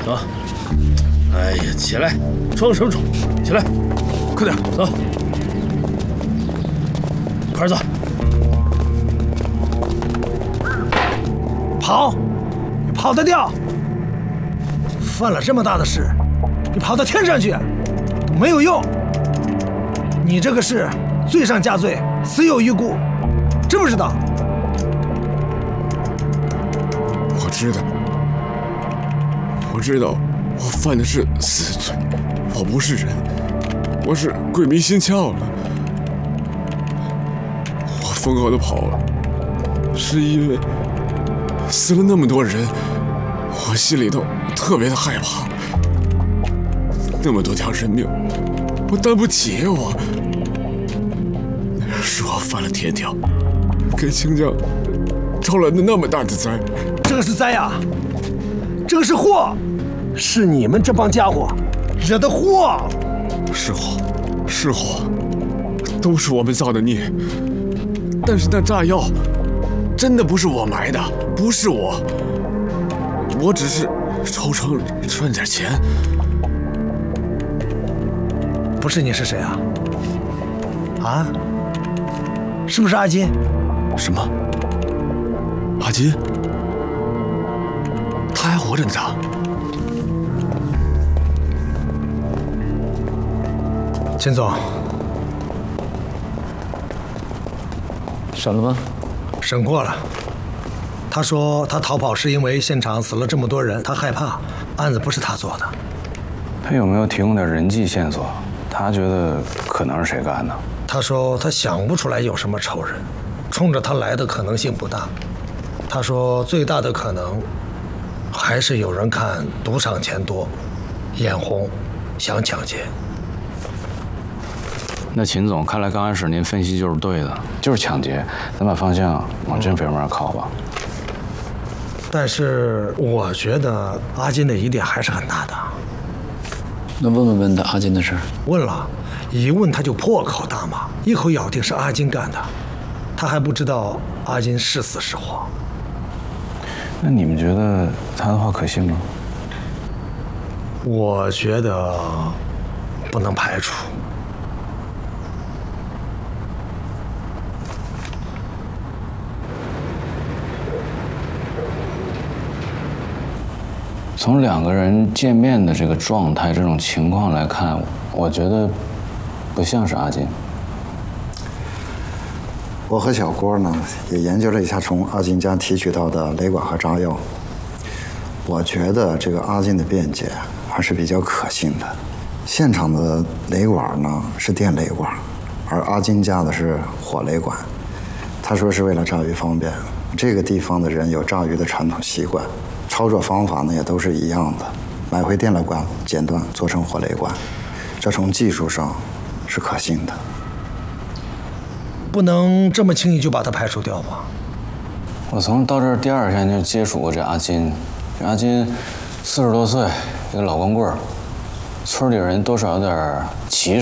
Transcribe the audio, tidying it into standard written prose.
走。哎呀，起来，装什么装？起来，快点走，快点走。 跑，你跑得掉？犯了这么大的事，你跑到天上去都没有用。你这个是罪上加罪，死有余辜，知不知道？ 我知道，我犯的是死罪，我不是人，我是鬼迷心窍了。我疯狂的跑了，是因为死了那么多人，我心里头特别的害怕。那么多条人命，我担不起我。是我犯了天条，给清江招来的那么大的灾。 这个是灾呀，这个是祸，是你们这帮家伙惹的祸。 是祸，都是我们造的孽。但是那炸药真的不是我埋的，不是我，我只是抽成赚点钱。 不是你是谁啊？啊？是不是阿金？ 什么？阿金？他还活着呢？ 秦总， 审了吗？ 审过了。他说他逃跑是因为现场死了这么多人，他害怕，案子不是他做的。 他有没有提供点人际线索？他觉得可能是谁干的？ 他说他想不出来有什么仇人，冲着他来的可能性不大。他说最大的可能还是有人看赌场钱多，眼红，想抢劫。 那秦总，看来刚开始您分析就是对的，就是抢劫。咱把方向往真匪方面靠吧。 但是我觉得阿金的疑点还是很大的。 那问他阿金的事儿。 问了，一问他就破口大骂，一口咬定是阿金干的。他还不知道阿金是死是活。 那你们觉得他的话可信吗？ 我觉得不能排除。 从两个人见面的这个状态、这种情况来看，我觉得不像是阿金。 我和小郭呢也研究了一下从阿金家提取到的雷管和炸药，我觉得这个阿金的辩解还是比较可信的。现场的雷管呢是电雷管，而阿金家的是火雷管。他说是为了炸鱼方便，这个地方的人有炸鱼的传统习惯。操作方法呢也都是一样的，买回电缆管剪断做成火雷管，这从技术上是可信的。 不能这么轻易就把它排除掉吧？ 我从到这儿第二天就接触过这阿金，这阿金40多岁，一个老光棍儿，村里人多少有点歧视。